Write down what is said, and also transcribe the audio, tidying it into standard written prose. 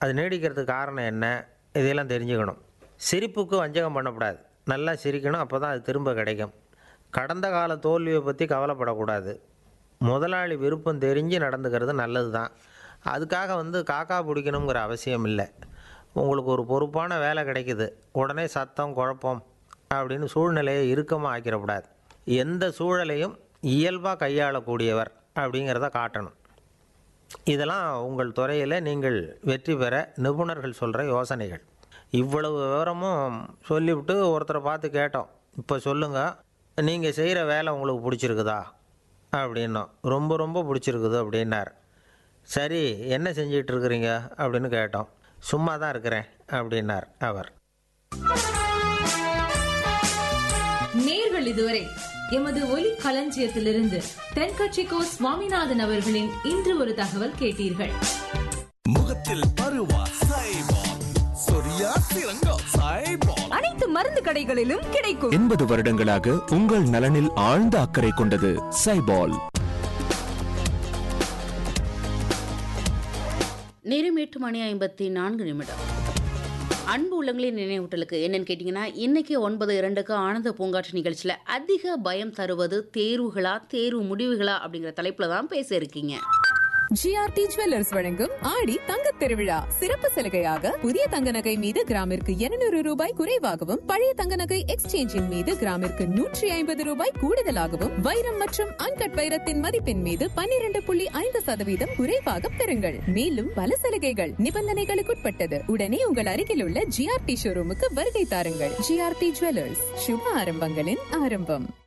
அது நீடிக்கிறதுக்கு காரணம் என்ன, இதெல்லாம் தெரிஞ்சுக்கணும். சிரிப்புக்கு வஞ்சகம் பண்ணக்கூடாது. நல்லா சிரிக்கணும், அப்போ தான் அது திரும்ப கிடைக்கும். கடந்த கால தோல்வியை பற்றி கவலைப்படக்கூடாது. முதலாளி விருப்பம் தெரிஞ்சு நடந்துக்கிறது நல்லது தான். அதுக்காக காக்கா பிடிக்கணுங்கிற அவசியம் இல்லை. உங்களுக்கு ஒரு பொறுப்பான வேலை கிடைக்குது, உடனே சத்தம் குழப்பம் அப்படின்னு சூழ்நிலையை இறுக்கமாக ஆக்கிடக்கூடாது. எந்த சூழலையும் இயல்பாக கையாளக்கூடியவர் அப்படிங்கிறத காட்டணும். இதெல்லாம் உங்கள் துறையில் நீங்கள் வெற்றி பெற நிபுணர்கள் சொல்கிற யோசனைகள். இவ்வளவு விவரமும் சொல்லிவிட்டு ஒருத்தரை பார்த்து கேட்டோம், இப்போ சொல்லுங்கள், நீங்கள் செய்கிற வேலை உங்களுக்கு பிடிச்சிருக்குதா அப்படின்னோம். ரொம்ப ரொம்ப பிடிச்சிருக்குது அப்படின்னார். சரி, என்ன செஞ்சிகிட்டு இருக்கிறீங்க அப்படின்னு கேட்டோம். சும்மா தான் இருக்கிறேன் அப்படின்னார் அவர். நேர்கள் இதுவரை எமது ஒலி களஞ்சியத்திலிருந்து தென்கட்சிக்கோ சுவாமிநாதன் அவர்களின் இன்று ஒரு தகவல் கேட்டீர்கள். முகத்தில் பருவா சைபால், சொரியா சிறங்கா சைபால், அனைத்து மருந்து கடைகளிலும் கிடைக்கும். 80 வருடங்களாக உங்கள் நலனில் ஆழ்ந்த அக்கறை கொண்டது சைபால். நேரம் 8:54. அன்பு உள்ளங்களின் நினைவூட்டலுக்கு என்னன்னு கேட்டீங்கன்னா, இன்னைக்கு 9:02 ஆனந்த பூங்காற்று நிகழ்ச்சியில அதிக பயம் தருவது தேர்வுகளா தேர்வு முடிவுகளா அப்படிங்கிற தலைப்புல தான் பேச இருக்கீங்க. ஜிஆர்டி ஜுவல்லர்ஸ் வழங்கும் ஆடி தங்கத் திருவிழா சிறப்பு சலுகையாக புதிய தங்க நகை மீது கிராமிற்கு 200 ரூபாய் குறைவாகவும், பழைய தங்க நகை எக்ஸ்சேஞ்சின் மீது கிராமிற்கு 150 ரூபாய் கூடுதலாகவும், வைரம் மற்றும் அன்கட் வைரத்தின் மதிப்பின் மீது 12.5% குறைவாக பெறுங்கள். மேலும் பல சலுகைகள் நிபந்தனைகளுக்குட்பட்டது. உடனே உங்கள் அருகில் உள்ள ஜிஆர்டி ஷோரூமுக்கு வருகை தாருங்கள். ஜிஆர்டி ஜுவல்லர்ஸ், சுப ஆரம்பங்களின் ஆரம்பம்.